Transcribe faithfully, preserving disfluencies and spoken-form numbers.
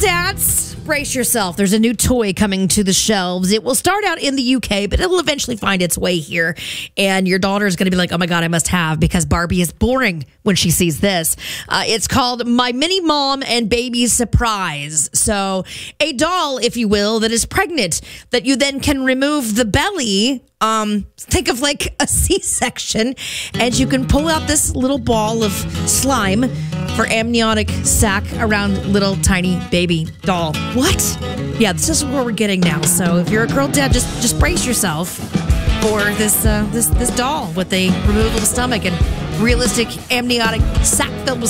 dads, brace yourself. There's a new toy coming to the shelves. It will start out in the U K, but it will eventually find its way here. And your daughter is going to be like, oh my God, I must have, because Barbie is boring when she sees this. Uh, it's called My Mini Mom and Baby Surprise. So a doll, if you will, that is pregnant, that you then can remove the belly. Um, think of like a C-section, and you can pull out this little ball of slime for amniotic sac around little tiny baby doll. What? Yeah, this is where we're getting now. So if you're a girl dad, just just brace yourself for this uh, this this doll with a removable stomach and realistic amniotic sac filled with